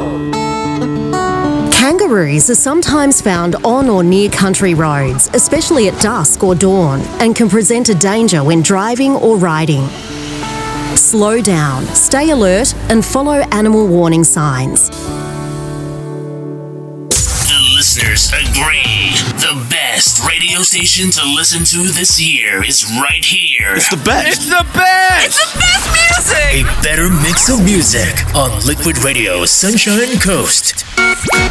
Kangaroos are sometimes found on or near country roads, especially at dusk or dawn, and can present a danger when driving or riding. Slow down, stay alert, and follow animal warning signs. The listeners agree. The best radio station to listen to this year is right here. It's the best. It's the best. It's the best music. A better mix of music on Liquid Radio Sunshine Coast.